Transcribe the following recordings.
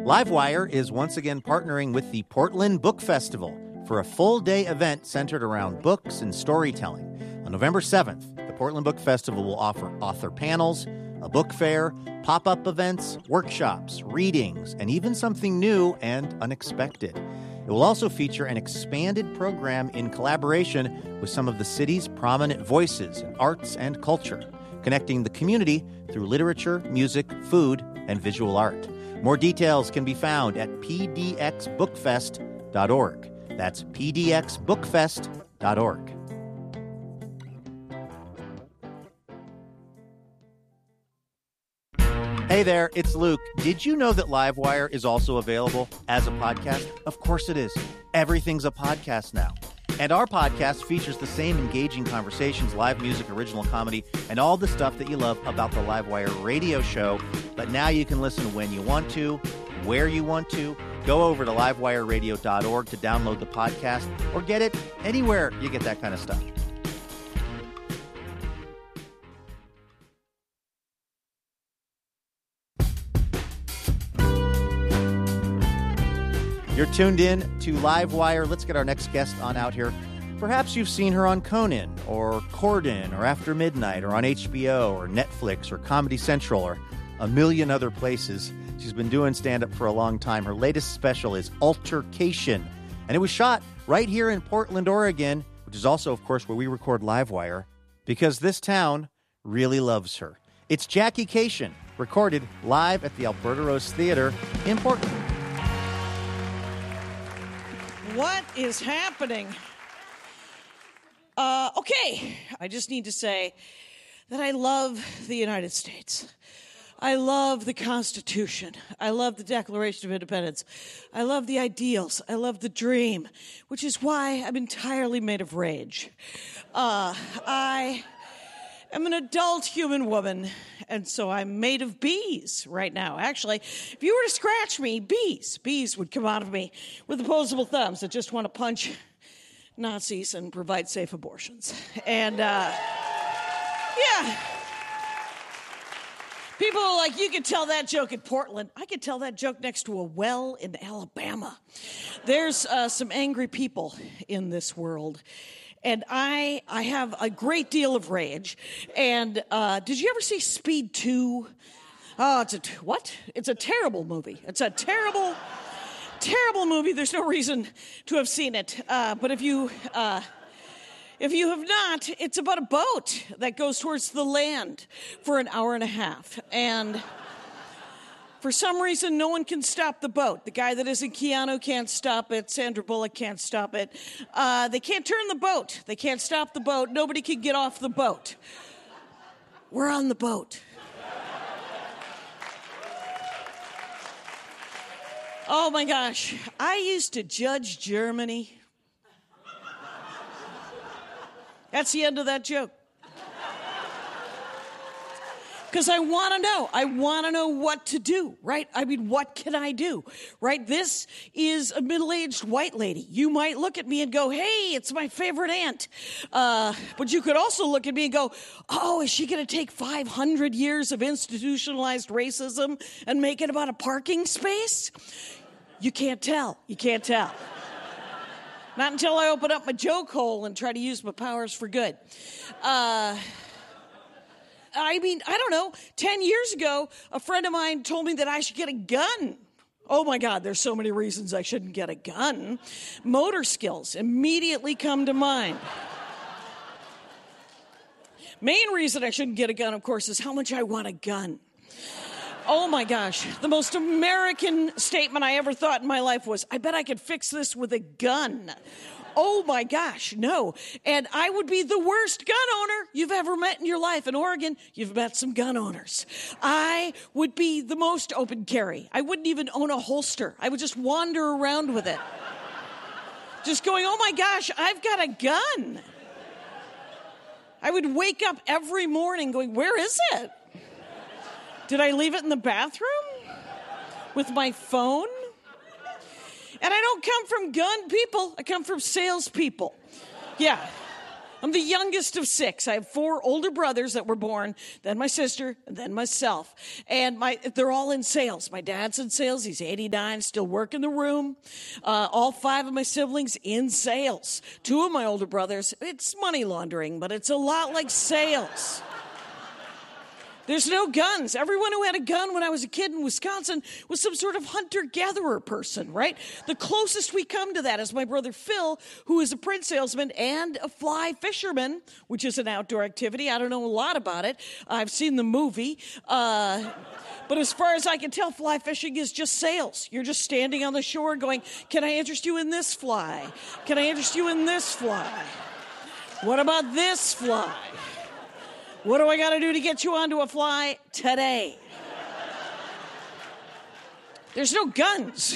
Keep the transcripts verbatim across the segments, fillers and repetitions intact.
Livewire is once again partnering with the Portland Book Festival for a full-day event centered around books and storytelling. On November seventh, the Portland Book Festival will offer author panels, a book fair, pop-up events, workshops, readings, and even something new and unexpected. It will also feature an expanded program in collaboration with some of the city's prominent voices in arts and culture, connecting the community through literature, music, food, and visual art. More details can be found at p d x book fest dot org. That's p d x book fest dot org. Hey there, it's Luke. Did you know that Livewire is also available as a podcast? Of course it is. Everything's a podcast now. And our podcast features the same engaging conversations, live music, original comedy, and all the stuff that you love about the Livewire radio show. But now you can listen when you want to, where you want to. Go over to livewire radio dot org to download the podcast or get it anywhere you get that kind of stuff. You're tuned in to Livewire. Let's get our next guest on out here. Perhaps you've seen her on Conan or Corden or After Midnight or on H B O or Netflix or Comedy Central or a million other places. She's been doing stand-up for a long time. Her latest special is Altercation, and it was shot right here in Portland, Oregon, which is also, of course, where we record Livewire, because this town really loves her. It's Jackie Kashian, recorded live at the Alberta Rose Theater in Portland. What is happening? Uh, okay, I just need to say that I love the United States. I love the Constitution. I love the Declaration of Independence. I love the ideals. I love the dream, which is why I'm entirely made of rage. Uh, I am an adult human woman, and so I'm made of bees right now. Actually, if you were to scratch me, bees, bees would come out of me with opposable thumbs that just want to punch Nazis and provide safe abortions. And, uh, yeah. People are like, you could tell that joke in Portland. I could tell that joke next to a well in Alabama. There's uh, some angry people in this world. And I I have a great deal of rage. And uh, did you ever see Speed two? Oh, it's a, what? It's a terrible movie. It's a terrible, terrible movie. There's no reason to have seen it. Uh, but if you, uh, if you have not, it's about a boat that goes towards the land for an hour and a half. And for some reason, no one can stop the boat. The guy that isn't Keanu can't stop it. Sandra Bullock can't stop it. Uh, they can't turn the boat. They can't stop the boat. Nobody can get off the boat. We're on the boat. Oh, my gosh. I used to judge Germany. That's the end of that joke. Because I want to know. I want to know what to do, right? I mean, what can I do, right? This is a middle-aged white lady. You might look at me and go, hey, it's my favorite aunt. Uh, but you could also look at me and go, oh, is she going to take five hundred years of institutionalized racism and make it about a parking space? You can't tell. You can't tell. Not until I open up my joke hole and try to use my powers for good. Uh... I mean, I don't know, ten years ago, a friend of mine told me that I should get a gun. Oh my God, there's so many reasons I shouldn't get a gun. Motor skills immediately come to mind. Main reason I shouldn't get a gun, of course, is how much I want a gun. Oh my gosh, the most American statement I ever thought in my life was, I bet I could fix this with a gun. Oh my gosh, no. And I would be the worst gun owner you've ever met in your life. In Oregon, you've met some gun owners. I would be the most open carry. I wouldn't even own a holster. I would just wander around with it. Just going, oh my gosh, I've got a gun. I would wake up every morning going, where is it? Did I leave it in the bathroom? With my phone? And I don't come from gun people. I come from salespeople. Yeah. I'm the youngest of six. I have four older brothers that were born, then my sister, and then myself. And my they're all in sales. My dad's in sales. He's eighty-nine, still working the room. Uh, all five of my siblings in sales. Two of my older brothers, it's money laundering, but it's a lot like sales. There's no guns. Everyone who had a gun when I was a kid in Wisconsin was some sort of hunter-gatherer person, right? The closest we come to that is my brother Phil, who is a print salesman and a fly fisherman, which is an outdoor activity. I don't know a lot about it. I've seen the movie. Uh, but as far as I can tell, fly fishing is just sales. You're just standing on the shore going, can I interest you in this fly? Can I interest you in this fly? What about this fly? What do I got to do to get you onto a fly today? There's no guns.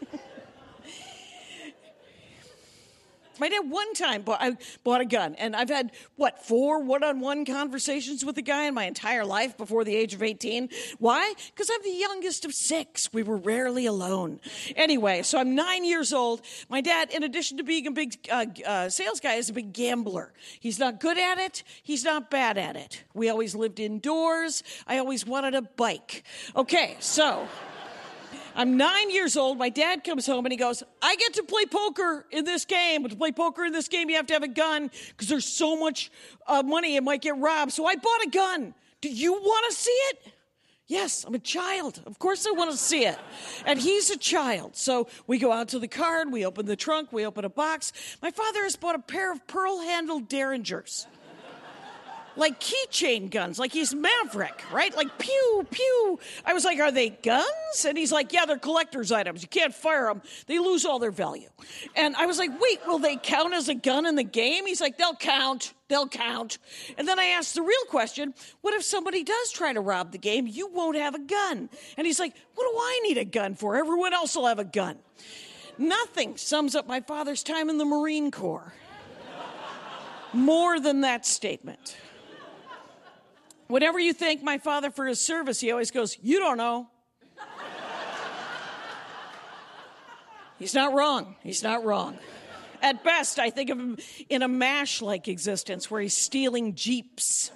My dad one time bought, I bought a gun, and I've had, what, four one-on-one conversations with a guy in my entire life before the age of eighteen. Why? Because I'm the youngest of six. We were rarely alone. Anyway, so I'm nine years old. My dad, in addition to being a big uh, uh, sales guy, is a big gambler. He's not good at it. He's not bad at it. We always lived indoors. I always wanted a bike. Okay, so I'm nine years old. My dad comes home and he goes, I get to play poker in this game. But to play poker in this game, you have to have a gun because there's so much uh, money it might get robbed. So I bought a gun. Do you want to see it? Yes, I'm a child. Of course I want to see it. And he's a child. So we go out to the car and we open the trunk. We open a box. My father has bought a pair of pearl-handled Derringers. Like keychain guns, like he's Maverick, right? Like pew, pew. I was like, are they guns? And he's like, yeah, they're collector's items. You can't fire them. They lose all their value. And I was like, wait, will they count as a gun in the game? He's like, they'll count. They'll count. And then I asked the real question, what if somebody does try to rob the game? You won't have a gun. And he's like, what do I need a gun for? Everyone else will have a gun. Nothing sums up my father's time in the Marine Corps more than that statement. Whenever you thank my father for his service, he always goes, you don't know. He's not wrong. He's not wrong. At best, I think of him in a MASH-like existence where he's stealing Jeeps.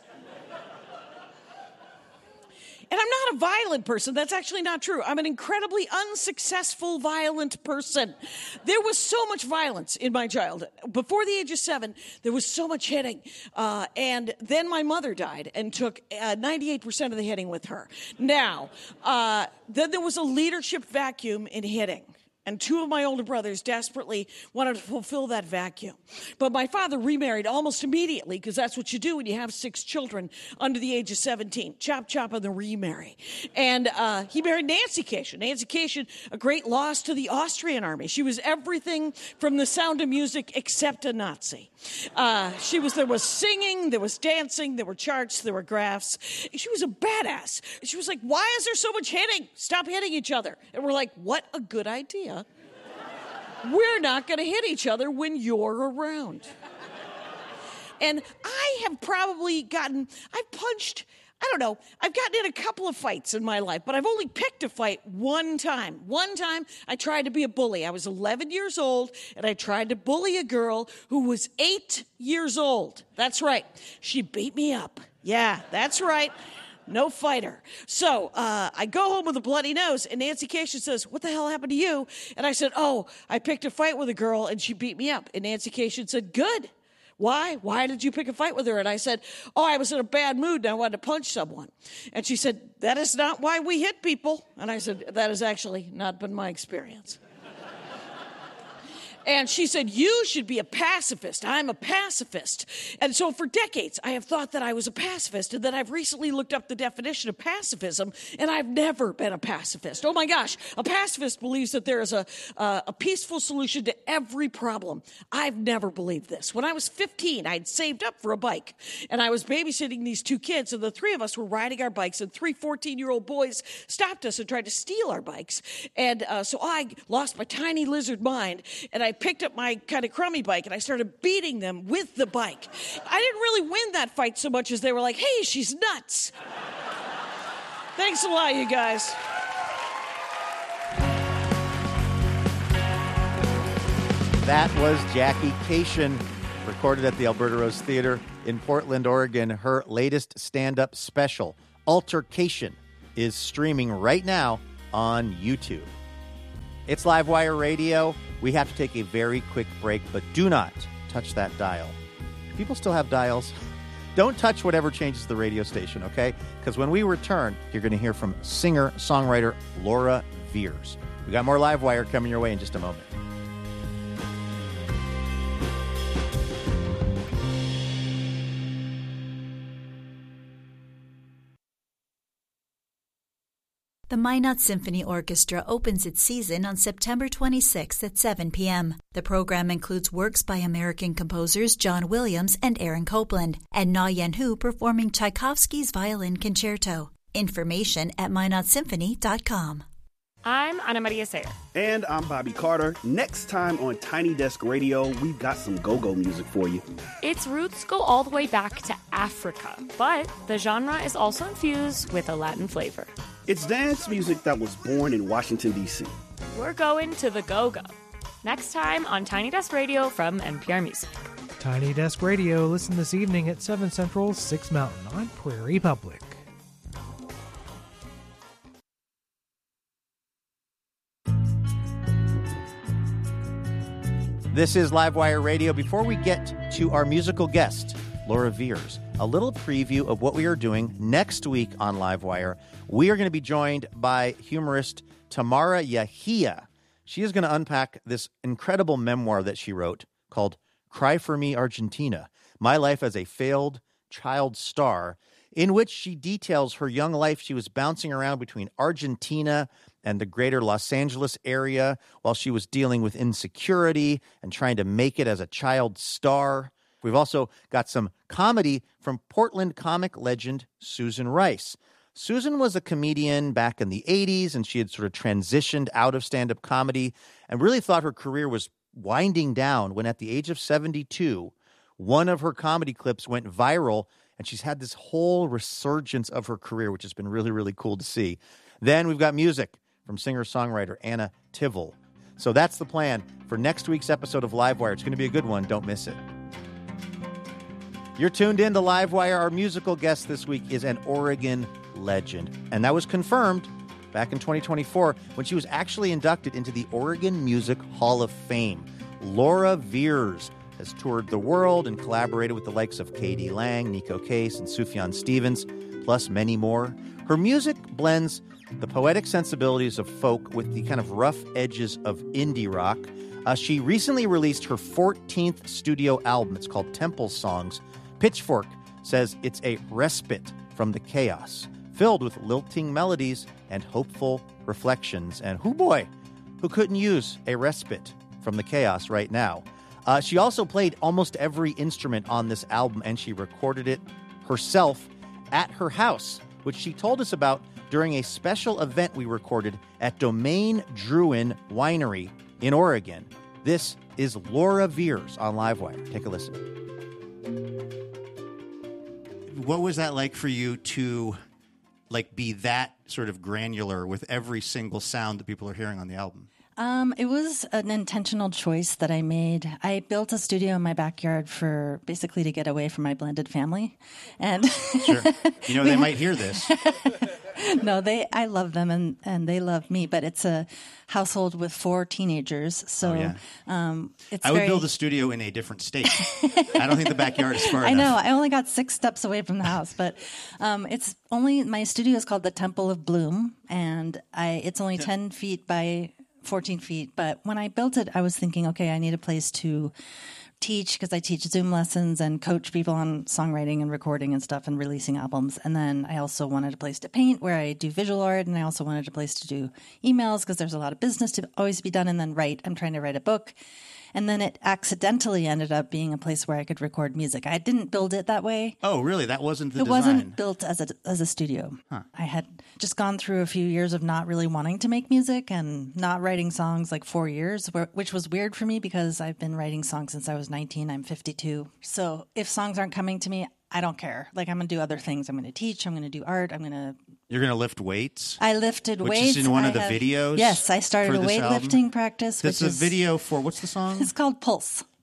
And I'm not a violent person. That's actually not true. I'm an incredibly unsuccessful, violent person. There was so much violence in my childhood. Before the age of seven, there was so much hitting. Uh, and then my mother died and took uh, ninety-eight percent of the hitting with her. Now, uh, then there was a leadership vacuum in hitting. And two of my older brothers desperately wanted to fulfill that vacuum. But my father remarried almost immediately, because that's what you do when you have six children under the age of seventeen. Chop, chop, and then remarry. And uh, he married Nancy Kashian. Nancy Kashian, a great loss to the Austrian army. She was everything from The Sound of Music except a Nazi. Uh, she was, there was singing, there was dancing, there were charts, there were graphs. She was a badass. She was like, why is there so much hitting? Stop hitting each other. And we're like, what a good idea. We're not going to hit each other when you're around. And I have probably gotten, I've punched, I don't know, I've gotten in a couple of fights in my life, but I've only picked a fight one time. One time I tried to be a bully. I was eleven years old, and I tried to bully a girl who was eight years old. That's right. She beat me up. Yeah, that's right. No fighter. So uh, I go home with a bloody nose, and Nancy Kashian says, what the hell happened to you? And I said, oh, I picked a fight with a girl, and she beat me up. And Nancy Kashian said, good. Why? Why did you pick a fight with her? And I said, oh, I was in a bad mood, and I wanted to punch someone. And she said, that is not why we hit people. And I said, that has actually not been my experience. And she said, you should be a pacifist. I'm a pacifist. And so for decades, I have thought that I was a pacifist. And then I've recently looked up the definition of pacifism, and I've never been a pacifist. Oh, my gosh. A pacifist believes that there is a, uh, a peaceful solution to every problem. I've never believed this. When I was fifteen, I'd saved up for a bike, and I was babysitting these two kids, and the three of us were riding our bikes, and three fourteen-year-old boys stopped us and tried to steal our bikes. And uh, so I lost my tiny lizard mind, and I picked up my kind of crummy bike, and I started beating them with the bike. I didn't really win that fight so much as they were like, hey, she's nuts. Thanks a lot, you guys. That was Jackie Kashian. For recorded at the Alberta Rose Theater in Portland, Oregon. Her latest stand-up special, Altercation, is streaming right now on YouTube. It's Livewire Radio. We have to take a very quick break, but do not touch that dial. People still have dials. Don't touch whatever changes the radio station, okay? Because when we return, you're going to hear from singer-songwriter Laura Veirs. We got more Livewire coming your way in just a moment. The Minot Symphony Orchestra opens its season on September twenty-sixth at seven p.m. The program includes works by American composers John Williams and Aaron Copland, and Na Yen Hu performing Tchaikovsky's Violin Concerto. Information at minot symphony dot com. I'm Ana Maria Sayer. And I'm Bobby Carter. Next time on Tiny Desk Radio, we've got some go-go music for you. Its roots go all the way back to Africa, but the genre is also infused with a Latin flavor. It's dance music that was born in Washington, D C. We're going to the go-go. Next time on Tiny Desk Radio from N P R Music. Tiny Desk Radio, listen this evening at seven Central, six Mountain on Prairie Public. This is Livewire Radio. Before we get to our musical guest, Laura Veirs, a little preview of what we are doing next week on Livewire. We are going to be joined by humorist Tamara Yahia. She is going to unpack this incredible memoir that she wrote called Cry for Me, Argentina, My Life as a Failed Child Star, in which she details her young life. She was bouncing around between Argentina and the greater Los Angeles area while she was dealing with insecurity and trying to make it as a child star. We've also got some comedy from Portland comic legend Susan Rice. Susan was a comedian back in the eighties, and she had sort of transitioned out of stand-up comedy and really thought her career was winding down when at the age of seventy-two, one of her comedy clips went viral, and she's had this whole resurgence of her career, which has been really, really cool to see. Then we've got music from singer-songwriter Anna Tivel. So that's the plan for next week's episode of Livewire. It's going to be a good one. Don't miss it. You're tuned in to Livewire. Our musical guest this week is an Oregon legend, and that was confirmed back in twenty twenty-four when she was actually inducted into the Oregon Music Hall of Fame. Laura Veirs has toured the world and collaborated with the likes of K D Lang, Nico Case, and Sufjan Stevens, plus many more. Her music blends the poetic sensibilities of folk with the kind of rough edges of indie rock. Uh, she recently released her fourteenth studio album. It's called Temple Songs. Pitchfork says it's a respite from the chaos, filled with lilting melodies and hopeful reflections. And whoo boy, who couldn't use a respite from the chaos right now? Uh, she also played almost every instrument on this album, and she recorded it herself at her house, which she told us about during a special event we recorded at Domaine Druin Winery in Oregon. This is Laura Veirs on Livewire. Take a listen. What was that like for you to like be that sort of granular with every single sound that people are hearing on the album? Um, it was an intentional choice that I made. I built a studio in my backyard for basically to get away from my blended family. And sure. You know, they might hear this. No, they. I love them and, and they love me. But it's a household with four teenagers, so oh, yeah. um, it's. I would very... build a studio in a different state. I don't think the backyard is far I enough. know. I only got six steps away from the house, but um, it's only my studio is called the Temple of Bloom, and I. It's only ten feet by fourteen feet. But when I built it, I was thinking, okay, I need a place to teach, because I teach Zoom lessons and coach people on songwriting and recording and stuff and releasing albums. And then I also wanted a place to paint where I do visual art, and I also wanted a place to do emails because there's a lot of business to always be done, and then write. I'm trying to write a book. And then it accidentally ended up being a place where I could record music. I didn't build it that way. Oh, really? That wasn't the it design? It wasn't built as a, as a studio. Huh. I had just gone through a few years of not really wanting to make music and not writing songs, like four years, where, which was weird for me because I've been writing songs since I was nineteen. I'm fifty-two. So if songs aren't coming to me, I don't care. Like, I'm going to do other things. I'm going to teach. I'm going to do art. I'm going to... You're going to lift weights? I lifted Which weights. is in one I of the have, videos? Yes, I started a weightlifting practice. That's which a is, video for, what's the song? It's called Pulse.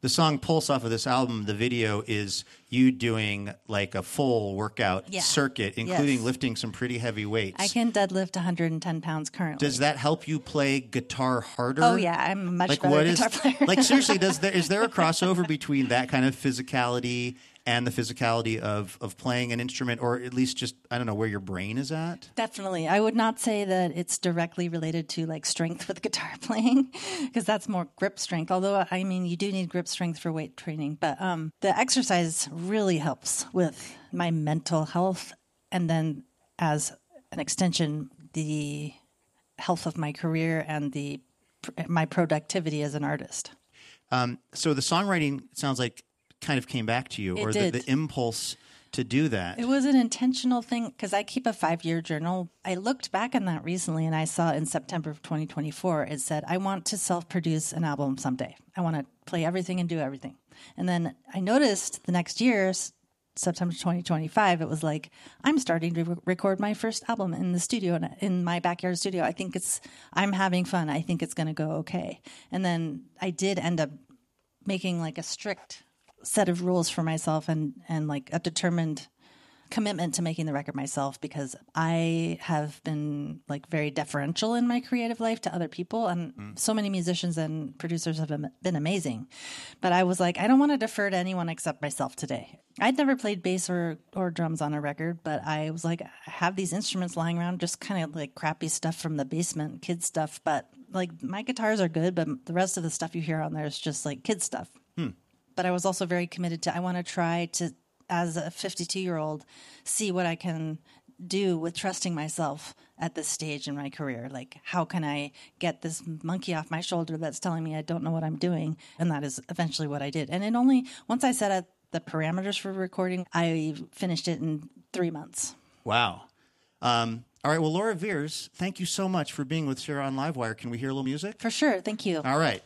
The song Pulse off of this album, the video is you doing like a full workout Yeah. circuit, including Yes. lifting some pretty heavy weights. I can deadlift one hundred ten pounds currently. Does that help you play guitar harder? Oh, yeah. I'm a much like better what guitar is, player. like seriously, does there is there a crossover between that kind of physicality and the physicality of, of playing an instrument, or at least just, I don't know, where your brain is at? Definitely. I would not say that it's directly related to like strength with guitar playing, because that's more grip strength. Although, I mean, you do need grip strength for weight training. But um, the exercise really helps with my mental health. And then as an extension, the health of my career and the my productivity as an artist. Um, so the songwriting, it sounds like, kind of came back to you, It or the, did. the impulse to do that. It was an intentional thing because I keep a five-year journal. I looked back on that recently, and I saw in September of twenty twenty-four, it said, I want to self-produce an album someday. I want to play everything and do everything. And then I noticed the next year, s- September twenty twenty-five, it was like, I'm starting to re- record my first album in the studio, in- in my backyard studio. I think it's, I'm having fun. I think it's going to go okay. And then I did end up making like a strict set of rules for myself and, and like a determined commitment to making the record myself, because I have been like very deferential in my creative life to other people. And mm. so many musicians and producers have been, been amazing. But I was like, I don't want to defer to anyone except myself today. I'd never played bass or, or drums on a record, but I was like, I have these instruments lying around, just kind of like crappy stuff from the basement, kid stuff. But like my guitars are good, but the rest of the stuff you hear on there is just like kid stuff. Hmm. But I was also very committed to, I want to try to, as a fifty-two-year-old, see what I can do with trusting myself at this stage in my career. Like, how can I get this monkey off my shoulder that's telling me I don't know what I'm doing? And that is eventually what I did. And it only, once I set up the parameters for recording, I finished it in three months. Wow. Um, all right. Well, Laura Veirs, thank you so much for being with Sarah on Livewire. Can we hear a little music? For sure. Thank you. All right.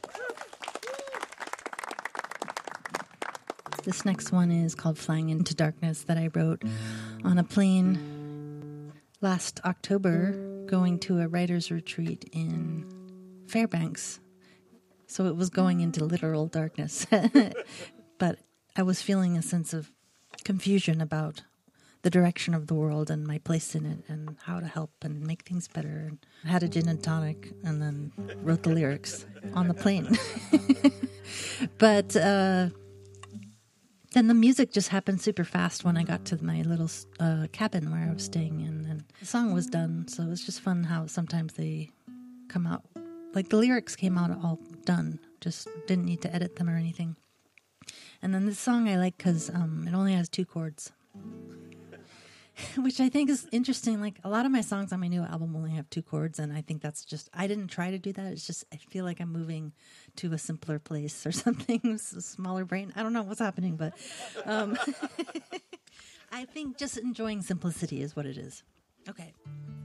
This next one is called Flying Into Darkness, that I wrote on a plane last October going to a writer's retreat in Fairbanks. So it was going into literal darkness. But I was feeling a sense of confusion about the direction of the world and my place in it and how to help and make things better. And I had a gin and tonic and then wrote the lyrics on the plane. But... uh Then the music just happened super fast when I got to my little uh, cabin where I was staying in, and the song was done. So it was just fun how sometimes they come out, like the lyrics came out all done, just didn't need to edit them or anything. And then this song I like because um, it only has two chords, which I think is interesting. Like a lot of my songs on my new album only have two chords, and I think that's just, I didn't try to do that. It's just, I feel like I'm moving to a simpler place or something, a smaller brain. I don't know what's happening, but um, I think just enjoying simplicity is what it is. Okay.